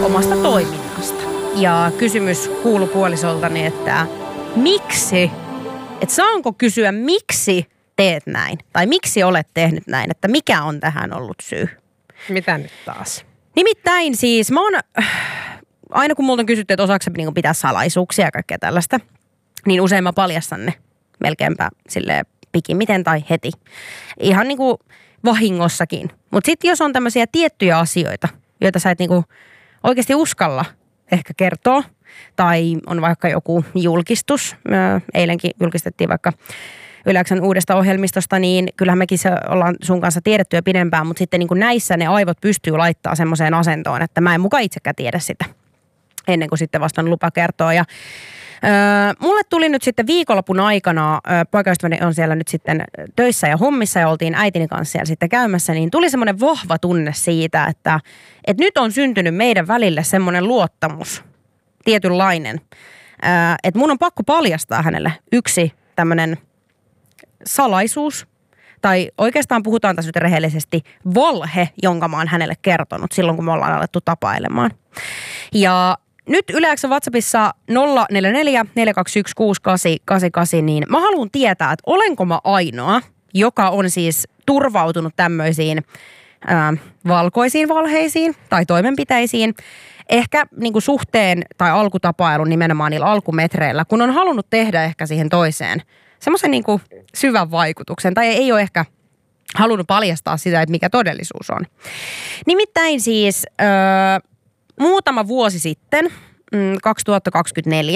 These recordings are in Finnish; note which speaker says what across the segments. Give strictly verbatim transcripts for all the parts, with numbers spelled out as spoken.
Speaker 1: omasta toiminnasta. Ja kysymys kuului puolisoltani, että miksi, että saanko kysyä, miksi teet näin? Tai miksi olet tehnyt näin? Että mikä on tähän ollut syy?
Speaker 2: Mitä nyt taas?
Speaker 1: Nimittäin siis, mä oon, aina kun multa on kysytty, että osaako niin pitää salaisuuksia ja kaikkea tällaista, niin usein mä paljastan ne melkeinpä silleen pikimmiten tai heti. Ihan niin kuin vahingossakin. Mutta sitten jos on tämmöisiä tiettyjä asioita, joita sä et niin kuin oikeasti uskalla ehkä kertoa, tai on vaikka joku julkistus, eilenkin julkistettiin vaikka Yle X:n uudesta ohjelmistosta, niin kyllähän mekin se ollaan sun kanssa tiedetty jo pidempään, mutta sitten niin kuin näissä ne aivot pystyy laittaa semmoiseen asentoon, että mä en mukaan itsekään tiedä sitä, ennen kuin sitten vasta on lupa kertoa. Ja Öö, mulle tuli nyt sitten viikonlopun aikana, öö, poikaystäväni on siellä nyt sitten töissä ja hommissa ja oltiin äitini kanssa siellä sitten käymässä, niin tuli semmoinen vahva tunne siitä, että, että nyt on syntynyt meidän välille semmoinen luottamus, tietynlainen, öö, että mun on pakko paljastaa hänelle yksi tämmöinen salaisuus, tai oikeastaan puhutaan tässä nyt rehellisesti, valhe, jonka mä oon hänelle kertonut silloin, kun me ollaan alettu tapailemaan. Ja nyt Yle X:n WhatsAppissa nolla neljä neljä neljä kaksi yksi kuusi kahdeksan kahdeksan kahdeksan, niin mä haluan tietää, että olenko mä ainoa, joka on siis turvautunut tämmöisiin ää, valkoisiin valheisiin tai toimenpiteisiin. Ehkä niin kuin suhteen tai alkutapailun nimenomaan niillä alkumetreillä, kun on halunnut tehdä ehkä siihen toiseen semmoisen niin kuin syvän vaikutuksen, tai ei ole ehkä halunnut paljastaa sitä, että mikä todellisuus on. Nimittäin siis Öö, muutama vuosi sitten, kaksituhattakaksikymmentäneljä,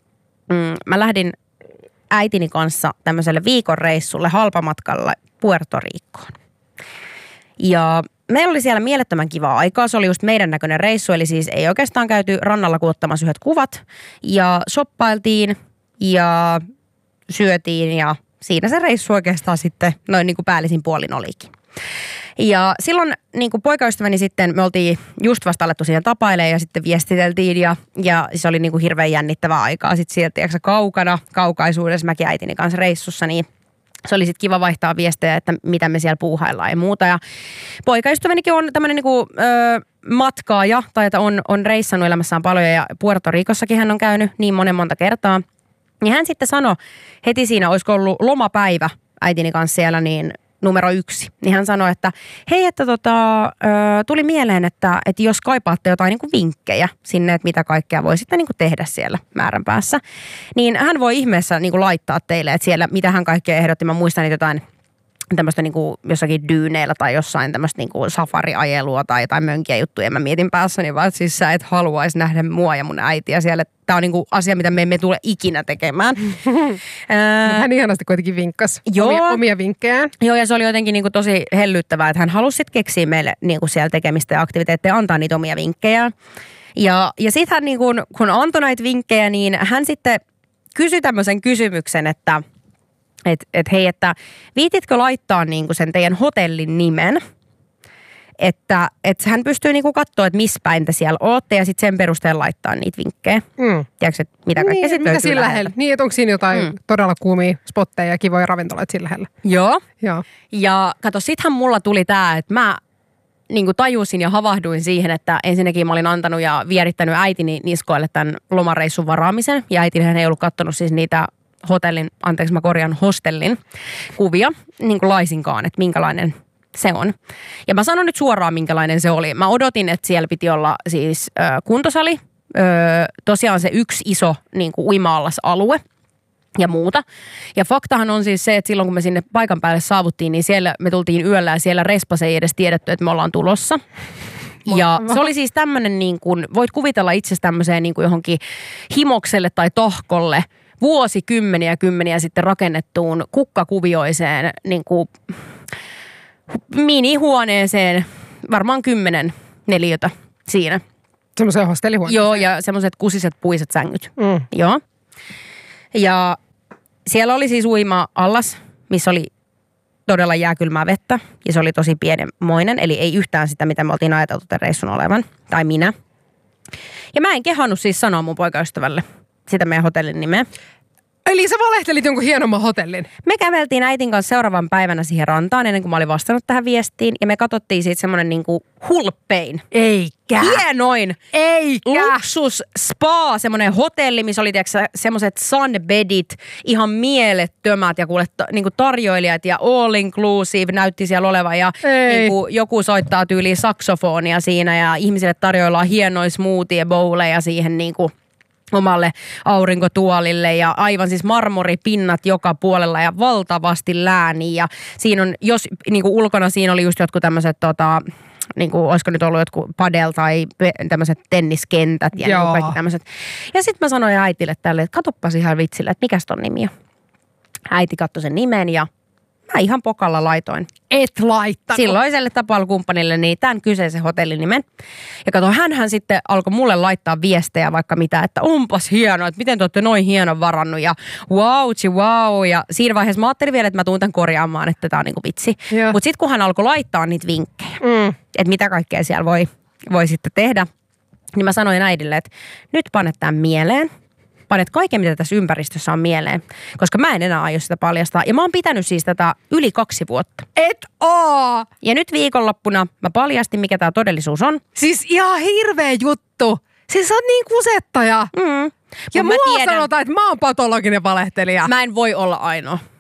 Speaker 1: mä lähdin äitini kanssa tämmöiselle viikon reissulle halpamatkalle Puerto Ricoon. Ja meillä oli siellä mielettömän kivaa aikaa. Se oli just meidän näköinen reissu, eli siis ei oikeastaan käyty rannalla kuin ottamassa yhdet kuvat. Ja shoppailtiin ja syötiin ja siinä se reissu oikeastaan sitten noin niin kuin päällisin puolin olikin. Ja silloin niin kuin poikaystäväni sitten, me oltiin just vasta alettu siinä tapailemaan ja sitten viestiteltiin ja, ja se oli niin kuin hirveän jännittävää aikaa. Sitten sieltä tiedätkö, kaukana, kaukaisuudessa mäkin äitini kanssa reissussa, niin se oli sitten kiva vaihtaa viestejä, että mitä me siellä puuhaillaan ja muuta. Ja poikaystävänikin on tämmöinen niin kuin, ö, matkaaja, tai että on, on reissannut elämässään paljon ja Puerto Ricossakin hän on käynyt niin monen monta kertaa. Ja hän sitten sanoi heti siinä, olisiko ollut lomapäivä äitini kanssa siellä, niin numero yksi. Niin hän sanoi, että hei, että tota, ö, tuli mieleen, että, että jos kaipaatte jotain niin kuin vinkkejä sinne, että mitä kaikkea voi sitten niin kuin tehdä siellä määränpäässä, niin hän voi ihmeessä niin kuin laittaa teille, että siellä mitä hän kaikkea ehdotti. Mä muistan niitä jotain tämmöistä niin kuin jossakin dyyneillä tai jossain tämmöistä niin kuin safariajelua tai jotain mönkiä juttuja. Mä mietin päässäni vaan, että siis sä et haluaisi nähdä mua ja mun äitiä siellä. Tämä on niin kuin asia, mitä me emme tule ikinä tekemään.
Speaker 2: Hän ihanasti kuitenkin vinkkasi omia, omia vinkkejään.
Speaker 1: Joo, ja se oli jotenkin niin kuin tosi hellyttävää, että hän halusi sitten keksiä meille niin kuin siellä tekemistä ja aktiviteetteja, antaa niitä omia vinkkejä. Ja, ja sitten hän niin kuin, kun antoi näitä vinkkejä, niin hän sitten kysyi tämmöisen kysymyksen, että Että et hei, että viititkö laittaa niinku sen teidän hotellin nimen, että et hän pystyy niinku katsoa, että missä päin te siellä ootte ja sitten sen perusteella laittaa niitä vinkkejä. Mm. Tiedätkö, että mitä kaikkea
Speaker 2: niin,
Speaker 1: sitten löytyy
Speaker 2: sillä lähellä? Niin, että onko siinä jotain mm. todella kuumia spotteja ja kivoja ravintoloita sillä lähellä?
Speaker 1: Joo.
Speaker 2: Joo.
Speaker 1: Ja kato, sittenhän mulla tuli tää, että mä niinku tajusin ja havahduin siihen, että ensinnäkin mä olin antanut ja vierittänyt äitini niskoille tämän lomareissun varaamisen. Ja äitinihän ei ollut katsonut siis niitä hotellin, anteeksi mä korjaan hostellin kuvia, niin kuin laisinkaan, että minkälainen se on. Ja mä sanon nyt suoraan, minkälainen se oli. Mä odotin, että siellä piti olla siis ö, kuntosali, ö, tosiaan se yksi iso niin kuin uima-allasalue ja muuta. Ja faktahan on siis se, että silloin kun me sinne paikan päälle saavuttiin, niin siellä me tultiin yöllä ja siellä respas ei edes tiedetty, että me ollaan tulossa. Ja se oli siis tämmöinen, niin kuin, voit kuvitella itsesi tämmöiseen niin kuin johonkin himokselle tai tohkolle, vuosikymmeniä kymmeniä sitten rakennettuun kukkakuvioiseen niin kuin minihuoneeseen, varmaan kymmenen neliötä siinä.
Speaker 2: Semmoiseen hostellihuoneeseen.
Speaker 1: Joo, ja semmoiset kusiset puiset sängyt.
Speaker 2: Mm.
Speaker 1: Joo. Ja siellä oli siis uima-allas, missä oli todella jääkylmää vettä, ja se oli tosi pienenmoinen, eli ei yhtään sitä, mitä me oltiin ajateltu tämän reissun olevan, tai minä. Ja mä en kehannut siis sanoa mun poikaystävälle sitä meidän hotellin nimeä.
Speaker 2: Eli sä valehtelit jonkun hienomman hotellin?
Speaker 1: Me käveltiin äitin kanssa seuraavan päivänä siihen rantaan ennen kuin mä olin vastannut tähän viestiin. Ja me katsottiin siitä semmonen niinku hulppein.
Speaker 2: Eikä.
Speaker 1: Hienoin.
Speaker 2: Eikä.
Speaker 1: Luksus spa, semmoinen hotelli, missä oli semmoiset sunbedit, ihan mielettömät ja kuule niinku tarjoilijat ja all inclusive näytti siellä olevan. Ja niinku, joku soittaa tyyliin saksofonia siinä ja ihmisille tarjoillaan hienoja smoothie bowleja siihen niinku omalle aurinkotuolille ja aivan siis marmoripinnat joka puolella ja valtavasti lääniä. Ja siinä on, jos niinku ulkona siinä oli just jotkut tämmöiset tota, niinku, olisiko nyt ollut jotkut padel tai tämmöiset tenniskentät ja niinku kaikki tämmöiset. Ja sitten mä sanoin äitille tälle, että katoppas ihan vitsillä, että mikäs ton nimi on. Äiti katsoi sen nimen ja mä ihan pokalla laitoin.
Speaker 2: Et laittanut.
Speaker 1: Silloiselle tapailukumppanille niin tämän kyseisen hotellin nimen. Ja kato, hänhän sitten alkoi mulle laittaa viestejä vaikka mitä, että onpas hienoa, että miten te olette noin hienon varannut ja wow, wow. Ja siinä vaiheessa mä ajattelin vielä, että mä tuun tämän korjaamaan, että tää on niinku vitsi. Mutta sitten kun hän alkoi laittaa niitä vinkkejä, mm. että mitä kaikkea siellä voi, voi sitten tehdä, niin mä sanoin äidille, että nyt panet tämän mieleen. Panet kaiken, mitä tässä ympäristössä on mieleen, koska mä en enää aio sitä paljastaa. Ja mä oon pitänyt siis tätä yli kaksi vuotta.
Speaker 2: Et oo!
Speaker 1: Ja nyt viikonloppuna mä paljastin, mikä tää todellisuus on.
Speaker 2: Siis ihan hirveä juttu. Siis sä oot niin kusettaja.
Speaker 1: Mm.
Speaker 2: Ja
Speaker 1: mua
Speaker 2: tiedän, sanotaan, että mä oon patologinen valehtelija.
Speaker 1: Mä en voi olla ainoa.